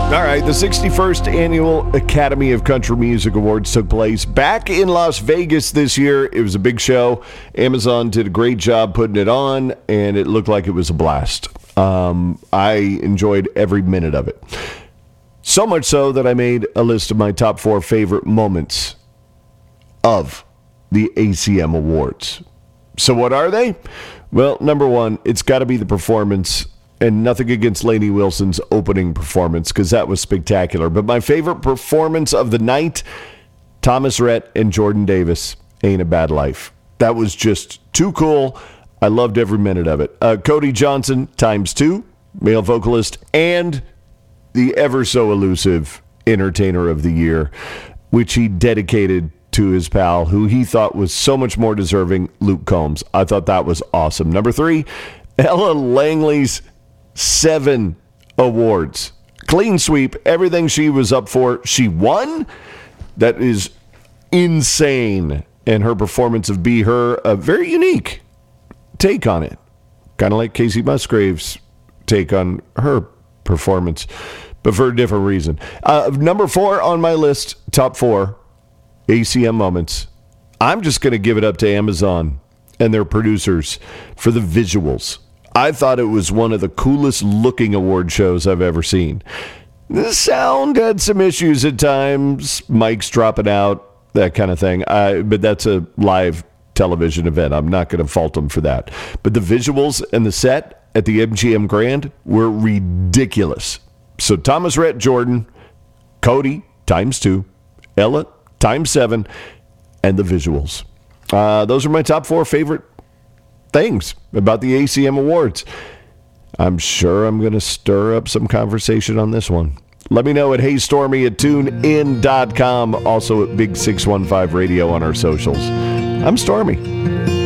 All right, the 61st Annual Academy of Country Music Awards took place back in Las Vegas this year. It was a big show. Amazon did a great job putting it on, and it looked like it was a blast. I enjoyed every minute of it. So much so that I made a list of my top 4 favorite moments of the ACM Awards. So what are they? Well, number 1, it's got to be the performance. And nothing against Lainey Wilson's opening performance, because that was spectacular. But my favorite performance of the night, Thomas Rhett and Jordan Davis, Ain't a Bad Life. That was just too cool. I loved every minute of it. Cody Johnson, ×2, male vocalist, and the ever so elusive Entertainer of the Year, which he dedicated to his pal, who he thought was so much more deserving, Luke Combs. I thought that was awesome. Number 3, Ella Langley's 7 awards. Clean sweep. Everything she was up for, she won. That is insane. And her performance of Be Her, a very unique take on it. Kind of like Casey Musgrave's take on her performance, but for a different reason. Number 4 on my list, top 4 ACM moments. I'm just going to give it up to Amazon and their producers for the visuals. I thought it was one of the coolest looking award shows I've ever seen. The sound had some issues at times, mics dropping out, that kind of thing. But that's a live television event. I'm not going to fault them for that. But the visuals and the set at the MGM Grand were ridiculous. So Thomas Rhett, Jordan, Cody, ×2, Ella, ×7, and the visuals. Those are my top 4 favorite things about the ACM Awards. I'm sure I'm going to stir up some conversation on this one. Let me know at HeyStormy@TuneIn.com. Also at Big 615 Radio on our socials. I'm Stormy.